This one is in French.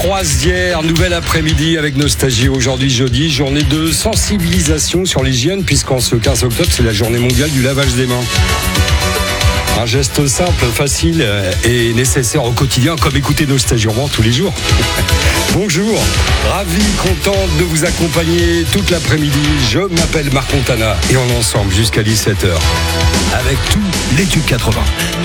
Croisière, nouvel après-midi avec Nostalgie. Aujourd'hui, jeudi, journée de sensibilisation sur l'hygiène, puisqu'en ce 15 octobre, c'est la journée mondiale du lavage des mains. Un geste simple, facile et nécessaire au quotidien, comme écouter Nostalgie tous les jours. Bonjour, ravi, content de vous accompagner toute l'après-midi. Je m'appelle Marc Montana et on est ensemble jusqu'à 17h avec tous les tubes 80.